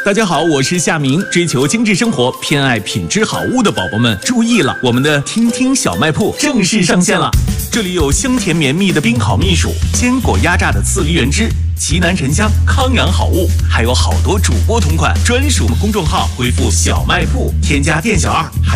大家好，我是夏明。追求精致生活、偏爱品质好物的宝宝们注意了，我们的听听小卖铺正式上线了。这里有香甜绵密的冰烤蜜薯、坚果压榨的刺梨原汁、奇楠沉香、康阳好物，还有好多主播同款专属公众号，回复小卖铺添加店小二。